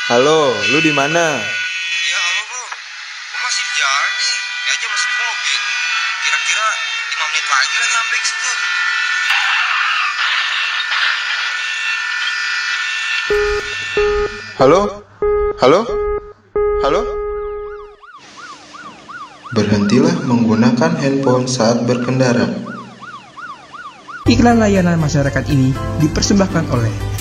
Halo, lu di mana? Ya halo bro, gue masih di jalan nih. Ini aja masih di mobil. Kira-kira 5 menit lagi lah nyampe ke situ. Halo? Halo? Halo? Berhentilah menggunakan handphone saat berkendara. Iklan layanan masyarakat ini dipersembahkan oleh